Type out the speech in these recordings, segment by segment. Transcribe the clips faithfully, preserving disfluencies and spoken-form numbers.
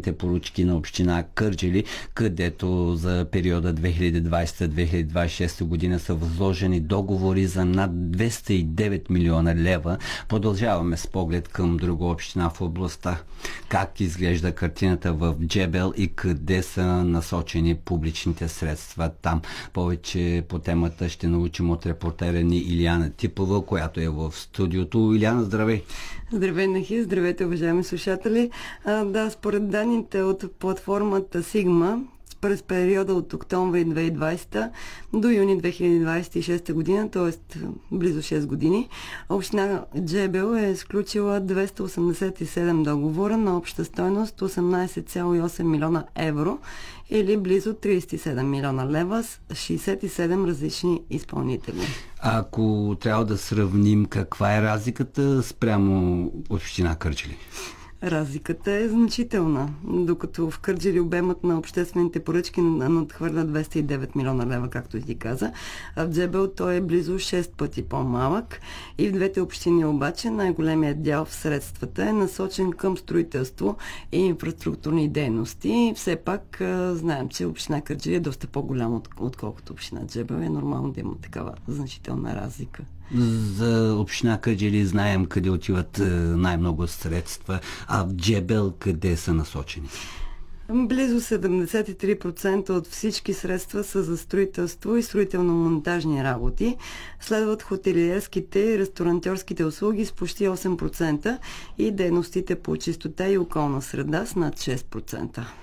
по-големите поръчки на община Кърджали, където за периода две хиляди и двадесета - две хиляди и двадесет и шеста година са възложени договори за над двеста и девет милиона лева. Продължаваме с поглед към друга община в областта. Как изглежда картината в Джебел и къде са насочени публичните средства там? Повече по темата ще научим от репортера ни Илияна Типова, която е в студиото. Илияна, здравей! Здравей, Нахи! Здравейте, уважаеми слушатели! А, да, според данните от платформата Сигма, през периода от октомври две хиляди и двадесета до юни две хиляди двадесет и шеста година, т.е. близо шест години, община Джебел е сключила двеста осемдесет и седем договора на обща стойност осемнадесет цяло и осем милиона евро или близо тридесет и седем милиона лева с шестдесет и седем различни изпълнители. Ако трябва да сравним, каква е разликата спрямо община Кърджали? Разликата е значителна. Докато в Кърджали обемът на обществените поръчки надхвърля двеста и девет милиона лева, както и ти каза, а в Джебел той е близо шест пъти по-малък. И в двете общини обаче най-големият дял в средствата е насочен към строителство и инфраструктурни дейности. Все пак знаем, че община Кърджали е доста по-голяма, отколкото община Джебел. Е нормално да има такава значителна разлика. За община Кърджали знаем къде отиват най-много средства, а в Джебел къде са насочени? Близо седемдесет и три процента от всички средства са за строителство и строително-монтажни работи. Следват хотелиерските и ресторантьорските услуги с почти осем процента и дейностите по чистота и околна среда с над шест процента.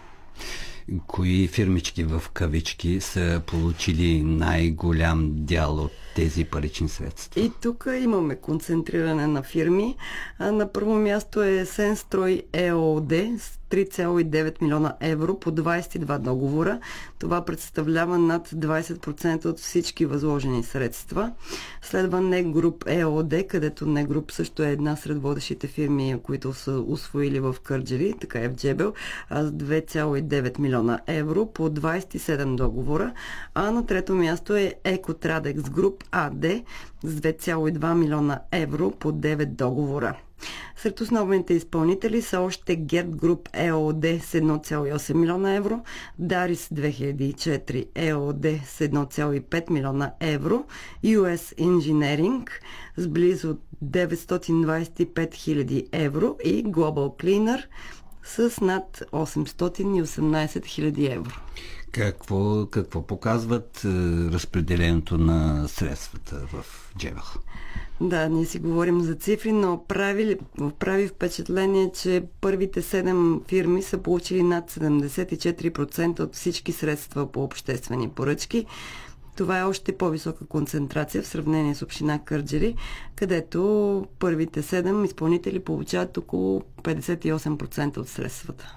Кои фирмички в кавички са получили най-голям дял от тези парични средства? И тук имаме концентриране на фирми. На първо място е Сенстрой ЕООД с три цяло и девет милиона евро по двадесет и два договора. Това представлява над двадесет процента от всички възложени средства. Следва Негруп ЕООД, където Негруп също е една сред водещите фирми, които са усвоили в Кърджали, така е в Джебел, с две цяло и девет милиона евро по двадесет и седем договора. А на трето място е Екотрадекс Груп АД с две цяло и два милиона евро по девет договора. Сред основните изпълнители са още Герт Груп ЕООД с едно цяло и осем милиона евро, Дарис две хиляди и четири ЕООД с едно цяло и пет милиона евро, Ю Ес Engineering с близо деветстотин двадесет и пет хиляди евро и Global Cleaner с над осемстотин и осемнадесет хиляди евро. Какво, какво показват е, разпределението на средствата в Джебел? Да, ние си говорим за цифри, но прави, прави впечатление, че първите седем фирми са получили над седемдесет и четири процента от всички средства по обществени поръчки. Това е още по-висока концентрация в сравнение с община Кърджали, където първите седем изпълнители получават около петдесет и осем процента от средствата.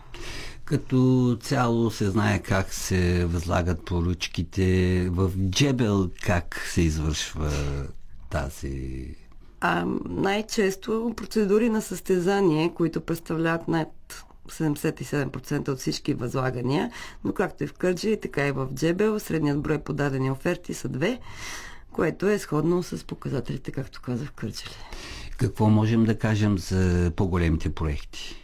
Като цяло се знае как се възлагат поръчките. В Джебел как се извършва тази? А, най-често процедури на състезание, които представляват над седемдесет и седем процента от всички възлагания, но както и в Кърджали, така и в Джебел, средният брой подадени оферти са две, което е сходно с показателите, както казах, в Кърджали. Какво можем да кажем за по-големите проекти?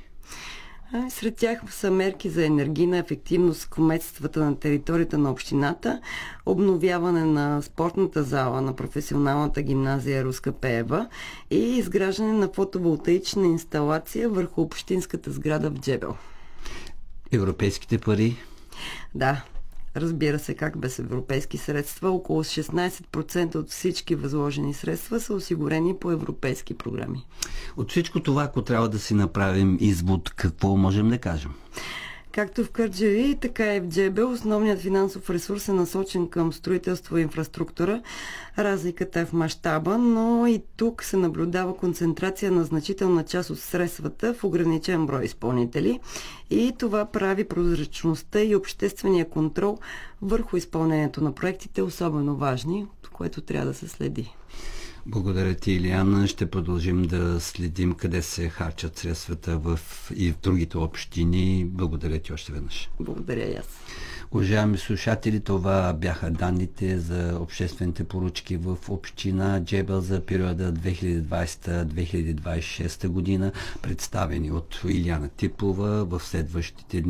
Сред тях са мерки за енергийна ефективност в кметствата на територията на общината, обновяване на спортната зала на професионалната гимназия Руска Пеева и изграждане на фотоволтаична инсталация върху общинската сграда в Джебел. Европейските пари? Да, разбира се, как без европейски средства. Около шестнадесет процента от всички възложени средства са осигурени по европейски програми. От всичко това, ако трябва да си направим извод, какво можем да кажем? Както в Кърджали, така и в Джебел основният финансов ресурс е насочен към строителство и инфраструктура. Разликата е в мащаба, но и тук се наблюдава концентрация на значителна част от средствата в ограничен брой изпълнители и това прави прозрачността и обществения контрол върху изпълнението на проектите особено важни, което трябва да се следи. Благодаря ти, Илияна. Ще продължим да следим къде се харчат средствата в и в другите общини. Благодаря ти още веднъж. Благодаря и аз. Уважаеми слушатели, това бяха данните за обществените поръчки в община Джебел за периода две хиляди и двадесета - две хиляди двадесет и шеста година, представени от Илияна Типова. В следващите дни